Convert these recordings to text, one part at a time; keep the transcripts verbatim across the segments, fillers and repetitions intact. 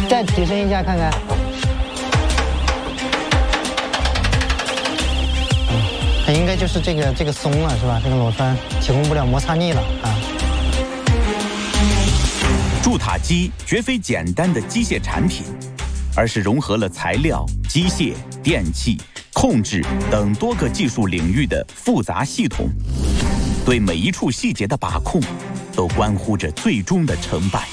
再提升一下看看。它应该就是这个这个松了是吧？这个螺栓提供不了摩擦力了啊。 铸塔机绝非简单的机械产品，而是融合了材料、机械、电器、控制等多个技术领域的复杂系统。对每一处细节的把控，都关乎着最终的成败。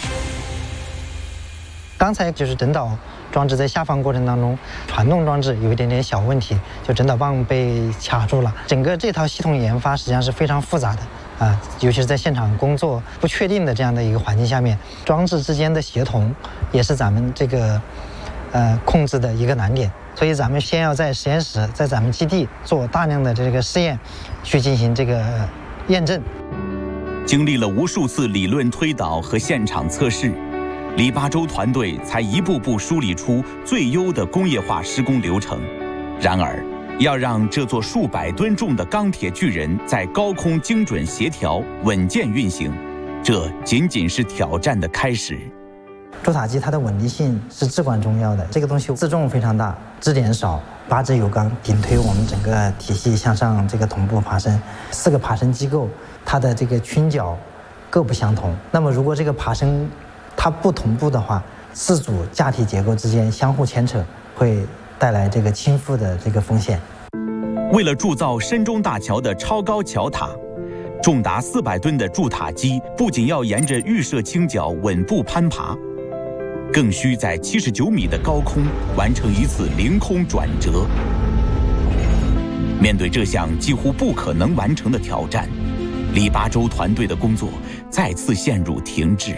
刚才就是整导装置在下放过程当中，传动装置有一点点小问题，就整导棒被卡住了。整个这套系统研发实际上是非常复杂的啊，尤其是在现场工作不确定的这样的一个环境下面，装置之间的协同也是咱们这个呃控制的一个难点。所以咱们先要在实验室，在咱们基地做大量的这个试验，去进行这个验证。 经历了无数次理论推导和现场测试，李八洲团队才一步步梳理出最优的工业化施工流程。然而，要让这座数百吨重的钢铁巨人在高空精准协调、稳健运行，这仅仅是挑战的开始。 铸塔机它的稳定性是至关重要的，这个东西自重非常大，支点少，八支油缸顶推我们整个体系向上这个同步爬升，四个爬升机构它的这个倾角各不相同。那么如果这个爬升它不同步的话，四组架体结构之间相互牵扯，会带来这个倾覆的这个风险。 为了铸造深中大桥的超高桥塔，重达四百吨的铸塔机不仅要沿着预设倾角稳步攀爬，更需在七十九米的高空完成一次凌空转折。面对这项几乎不可能完成的挑战，李八洲团队的工作再次陷入停滞。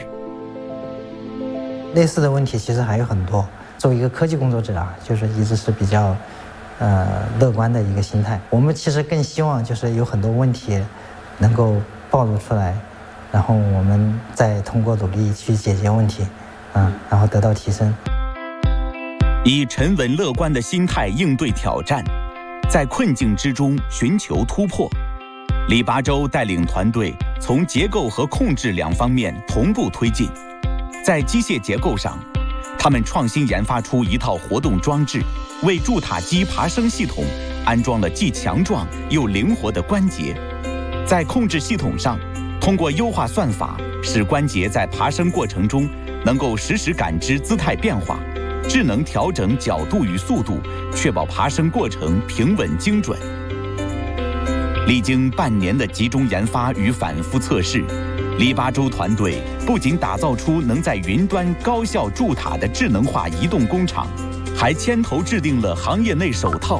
类似的问题其实还有很多。作为一个科技工作者啊，就是一直是比较呃乐观的一个心态。我们其实更希望就是有很多问题能够暴露出来，然后我们再通过努力去解决问题，啊，然后得到提升。 以沉稳乐观的心态应对挑战，在困境之中寻求突破。李八洲带领团队从结构和控制两方面同步推进。在机械结构上，他们创新研发出一套活动装置，为铸塔机爬升系统安装了既强壮又灵活的关节。在控制系统上，通过优化算法，使关节在爬升过程中能够实时感知姿态变化，智能调整角度与速度，确保爬升过程平稳精准。历经半年的集中研发与反复测试，李八洲团队不仅打造出能在云端高效铸塔的智能化移动工厂，还牵头制定了行业内首套